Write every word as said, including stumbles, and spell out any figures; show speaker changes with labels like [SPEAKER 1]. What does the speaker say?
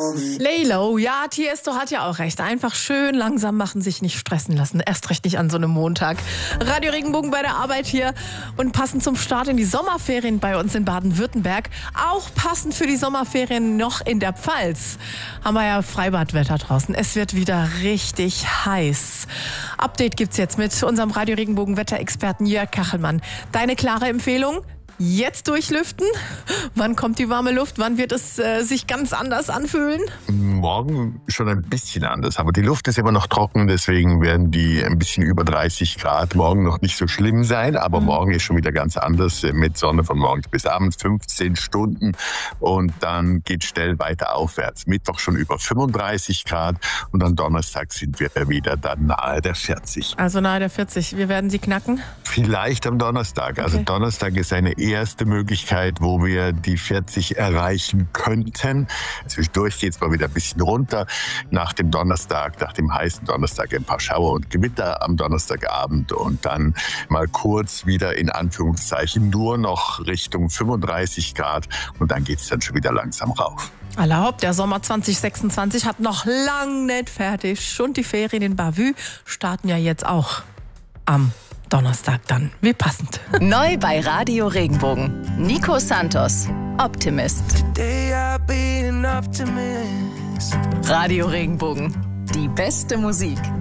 [SPEAKER 1] Laylo, ja, Tiesto hat ja auch recht. Einfach schön langsam machen, sich nicht stressen lassen. Erst recht nicht an so einem Montag. Radio Regenbogen bei der Arbeit hier und passend zum Start in die Sommerferien bei uns in Baden-Württemberg. Auch passend für die Sommerferien noch in der Pfalz. Haben wir ja Freibadwetter draußen. Es wird wieder richtig heiß. Update gibt's jetzt mit unserem Radio Regenbogen Wetterexperten Jörg Kachelmann. Deine klare Empfehlung? Jetzt durchlüften? Wann kommt die warme Luft? Wann wird es äh, sich ganz anders anfühlen?
[SPEAKER 2] Morgen schon ein bisschen anders, aber die Luft ist immer noch trocken, deswegen werden die ein bisschen über dreißig Grad morgen noch nicht so schlimm sein, aber mhm. morgen ist schon wieder ganz anders mit Sonne von morgens bis abends, fünfzehn Stunden und dann geht schnell weiter aufwärts. Mittwoch schon über fünfunddreißig Grad und am Donnerstag sind wir wieder dann nahe der vierzig.
[SPEAKER 1] Also nahe der vierzig, wir werden sie knacken?
[SPEAKER 2] Vielleicht am Donnerstag, okay. Also Donnerstag ist eine erste Möglichkeit, wo wir die vierzig erreichen könnten. Zwischendurch geht es mal wieder ein bisschen runter. Nach dem Donnerstag, nach dem heißen Donnerstag ein paar Schauer und Gewitter am Donnerstagabend und dann mal kurz wieder in Anführungszeichen nur noch Richtung fünfunddreißig Grad und dann geht es dann schon wieder langsam rauf.
[SPEAKER 1] Allerhaupt, der Sommer zwanzig sechsundzwanzig hat noch lang nicht fertig und die Ferien in Bavü starten ja jetzt auch am Donnerstag dann. Wie passend.
[SPEAKER 3] Neu bei Radio Regenbogen. Nico Santos, Optimist. Radio Regenbogen. Die beste Musik.